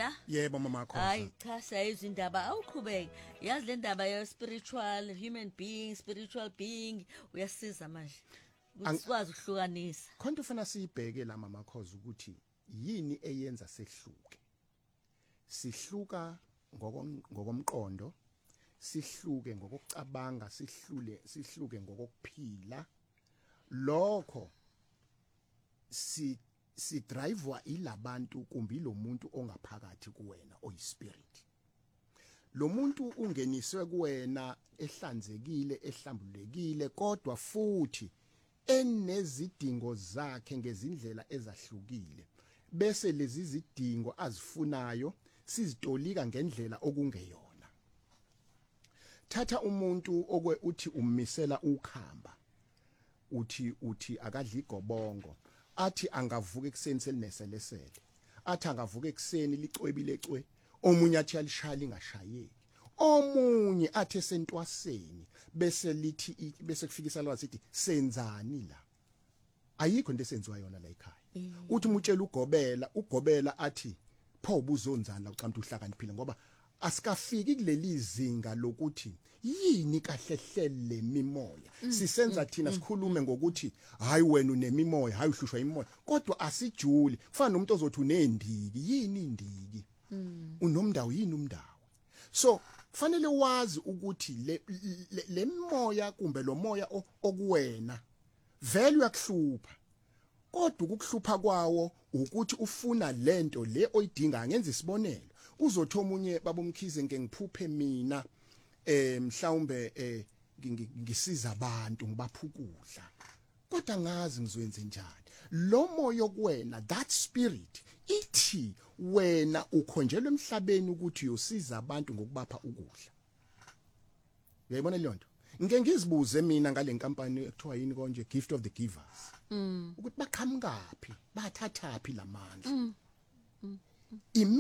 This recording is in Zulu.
la? Yebo mama Hayi Khoza. cha sayizwa indaba awuqhubeke. Yazi le ndaba ye spiritual human being, spiritual being uyasiza manje. Sikwazi ukuhlukanisa. Khonto ufana siyibheke la mama Khoza ukuthi yini eyenza sehluke. Sihluka ngokomqondo, sihluke ngokucabanga, sihluke ngokuphila. Lokho si drivewa ilabantu kumbi lo muntu ongaphakathi kuwena oyispirit. Lo muntu ungeniswe kuwena ehlanzekile, ehlambulekile kodwa futhi enezidingo zakhe ngezindlela ezahlukile. Bese lezi zidingo azifunayo sizitolika ngendlela okungeyona. Thatha umuntu okwe uthi ummisela ukhamba. Uthi akadli igobongo. Athi angavuka ekseni selineselesele. Athi angavuka ekseni licwebile cwe. Omunye athi alishaya lingashayeki. Omunye athi esentwaseni bese lithi bese kufikisa lawa sithi senzani la. Ayikho into esenziwa yona la ekhaya. Uthi umutshela ugobela athi pho ubuzonzana la ucamta uhlakaniphile ngoba asikafiki kuleli zinga lokuthi yini kahlehlele mimoya. Sisenza thina sikhulume ngokuthi hayi wena unemimoya, hayi uhlushwa imimoya. Kodwa asijuli. Kufana nomuntu ozothi unendiki, yini indiki? Unomndawo yini umndawo? So kufanele wazi ukuthi le moya kumbe lo moya okuwena vele uyakuhlupha. Kodwa ukuhlupha kwawo ukuthi ufuna lento le oyidinga ngenza isibonelo. Uzothi omunye babomkhize ngiphuphe mina mhlawumbe ngisiza abantu ngibaphukudla. Kodwa ngazi ngizoyenza njani. Lo moya kuwena that spirit ithi wena ukhonjelwe emhlabeni ukuthi uyosiza abantu ngokubapha ukudla. Uyayibona le nto? Ngike ngizibuze mina ngale nkampani ekuthiwa yini konje gift of the givers. Ukuthi baqhamukapi, bathathapi lamandla.